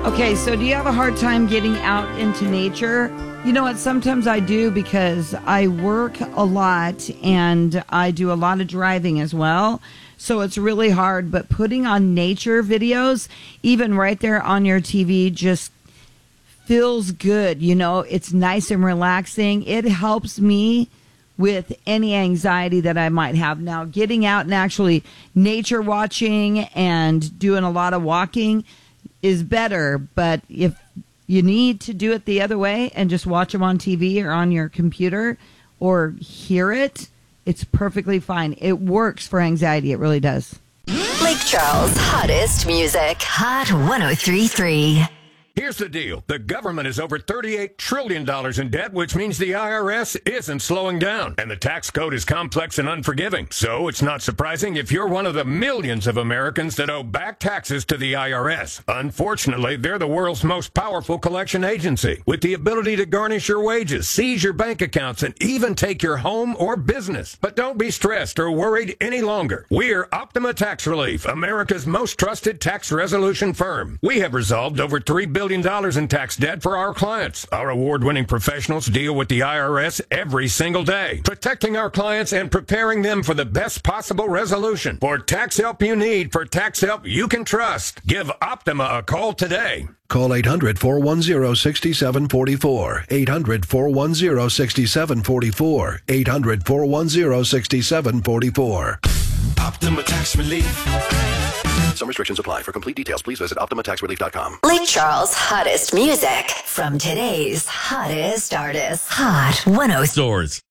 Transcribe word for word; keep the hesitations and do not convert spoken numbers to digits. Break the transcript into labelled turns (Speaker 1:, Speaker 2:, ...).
Speaker 1: Okay, so do you have a hard time getting out into nature? You know what? Sometimes I do because I work a lot and I do a lot of driving as well. So it's really hard. But putting on nature videos, even right there on your T V, just feels good. You know, it's nice and relaxing. It helps me with any anxiety that I might have. Now, getting out and actually nature watching and doing a lot of walking is better, but if you need to do it the other way and just watch them on T V or on your computer or hear it, it's perfectly fine. It works for anxiety. It really does.
Speaker 2: Lake Charles' hottest music. Hot one oh three point three.
Speaker 3: Here's the deal. The government is over thirty-eight trillion dollars in debt, which means the I R S isn't slowing down. And the tax code is complex and unforgiving. So it's not surprising if you're one of the millions of Americans that owe back taxes to the I R S. Unfortunately, they're the world's most powerful collection agency, with the ability to garnish your wages, seize your bank accounts, and even take your home or business. But don't be stressed or worried any longer. We're Optima Tax Relief, America's most trusted tax resolution firm. We have resolved over three billion dollars in tax debt for our clients. Our award-winning professionals deal with the I R S every single day, protecting our clients and preparing them for the best possible resolution. For tax help you need, for tax help you can trust, give Optima a call today.
Speaker 4: Call eight hundred, four one zero, six seven four four. eight hundred, four one zero, six seven four four. eight hundred, four one zero, six seven four four.
Speaker 5: Optima Tax Relief.
Speaker 4: Some restrictions apply. For complete details, please visit optima tax relief dot com.
Speaker 2: Lake Charles' hottest music from today's hottest artists. Hot one oh three.
Speaker 6: Stores.